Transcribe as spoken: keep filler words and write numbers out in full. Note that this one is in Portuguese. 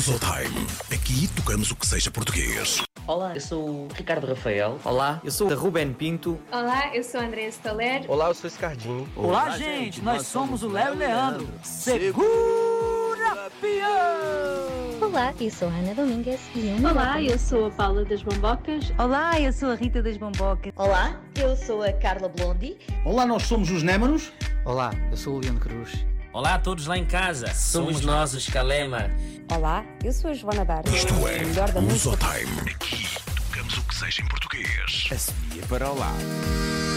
Lusotime. Aqui tocamos o que seja português. Olá, eu sou o Ricardo Rafael. Olá, eu sou o Ruben Pinto. Olá, eu sou a André Staller. Olá, eu sou o Scardinho. Olá, Olá gente, nós, nós somos o Léo e Leandro. Segura, peão! Olá, eu sou a Ana Domingues e eu Olá, eu sou a Paula das Bombocas. Olá, eu sou a Rita das Bombocas. Olá, eu sou a Carla Blondi. Olá, nós somos os Némanos. Olá, eu sou o Leandro Cruz. Olá a todos lá em casa, somos, somos nós os Calema. Olá, eu sou a Joana Dardo. Isto é Lusotime. Aqui tocamos o que seja em português. A seguir para o lado.